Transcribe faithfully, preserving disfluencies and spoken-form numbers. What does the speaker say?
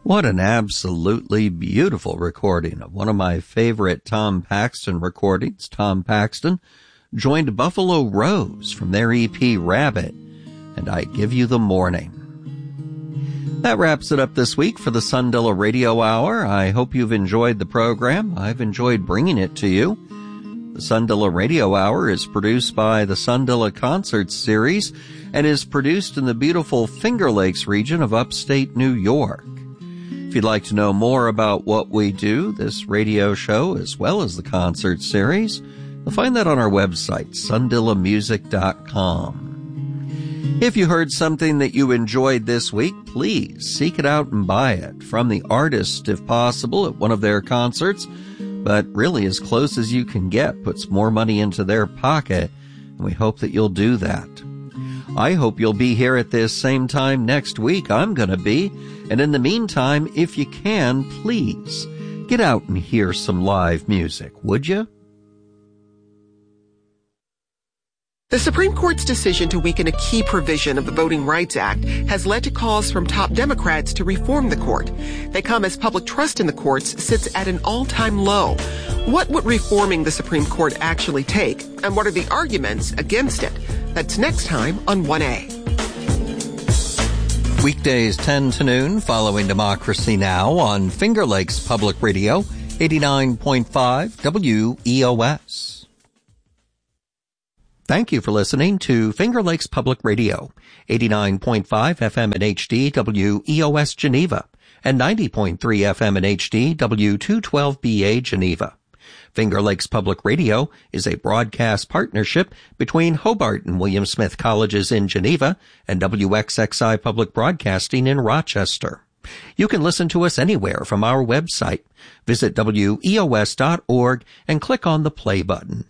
What an absolutely beautiful recording of one of my favorite Tom Paxton recordings. Tom Paxton joined Buffalo Rose from their E P Rabbit, and I Give You the Morning. That wraps it up this week for the Sundilla Radio Hour. I hope you've enjoyed the program. I've enjoyed bringing it to you. The Sundilla Radio Hour is produced by the Sundilla Concerts Series and is produced in the beautiful Finger Lakes region of upstate New York. If you'd like to know more about what we do, this radio show, as well as the concert series, you'll find that on our website, sundilla music dot com. If you heard something that you enjoyed this week, please seek it out and buy it from the artist, if possible, at one of their concerts, but really as close as you can get puts more money into their pocket, and we hope that you'll do that. I hope you'll be here at this same time next week. I'm going to be. And in the meantime, if you can, please get out and hear some live music, would you? The Supreme Court's decision to weaken a key provision of the Voting Rights Act has led to calls from top Democrats to reform the court. They come as public trust in the courts sits at an all-time low. What would reforming the Supreme Court actually take, and what are the arguments against it? That's next time on one A. Weekdays ten to noon following Democracy Now! On Finger Lakes Public Radio, eighty-nine point five W E O S. Thank you for listening to Finger Lakes Public Radio, eighty-nine point five F M in H D W E O S Geneva, and ninety point three F M in H D W two twelve B A Geneva. Finger Lakes Public Radio is a broadcast partnership between Hobart and William Smith Colleges in Geneva and W X X I Public Broadcasting in Rochester. You can listen to us anywhere from our website. Visit W E O S dot org and click on the play button.